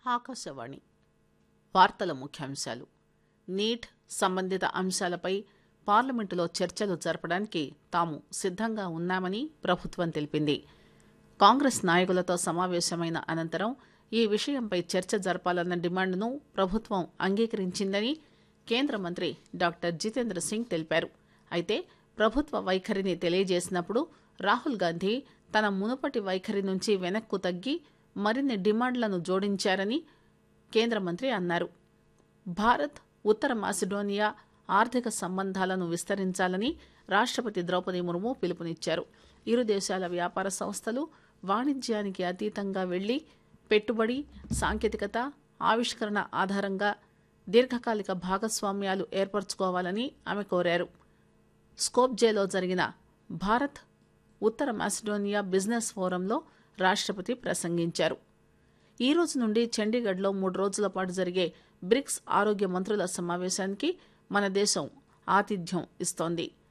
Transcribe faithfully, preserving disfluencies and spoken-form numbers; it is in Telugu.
ఆకాశవాణి వార్తల ముఖ్యాంశాలు. నీట్ సంబంధిత అంశాలపై పార్లమెంటులో చర్చలు జరపడానికి తాము సిద్ధంగా ఉన్నామని ప్రభుత్వం తెలిపింది. కాంగ్రెస్ నాయకులతో సమావేశమైన అనంతరం ఈ విషయంపై చర్చ జరపాలన్న డిమాండ్ను ప్రభుత్వం అంగీకరించిందని కేంద్ర మంత్రి డాక్టర్ జితేంద్ర సింగ్ తెలిపారు. అయితే ప్రభుత్వ వైఖరిని తెలియజేసినప్పుడు రాహుల్ గాంధీ తన మునుపటి వైఖరి నుంచి వెనక్కు తగ్గి మరిన్ని డిమాండ్లను జోడించారని కేంద్ర మంత్రి అన్నారు. భారత్ ఉత్తర మాసిడోనియా ఆర్థిక సంబంధాలను విస్తరించాలని రాష్ట్రపతి ద్రౌపది ముర్ము పిలుపునిచ్చారు. ఇరు దేశాల వ్యాపార సంస్థలు వాణిజ్యానికి అతీతంగా వెళ్లి పెట్టుబడి, సాంకేతికత, ఆవిష్కరణ ఆధారంగా దీర్ఘకాలిక భాగస్వామ్యాలు ఏర్పరచుకోవాలని ఆమె కోరారు. స్కోప్జేలో జరిగిన భారత్ ఉత్తర మాసిడోనియా బిజినెస్ ఫోరంలో రాష్ట్రపతి ప్రసంగించారు. ఈ రోజు నుండి చండీగఢ్లో మూడు రోజుల పాటు జరిగే బ్రిక్స్ ఆరోగ్య మంత్రుల సమావేశానికి మన దేశం ఆతిథ్యం ఇస్తోంది.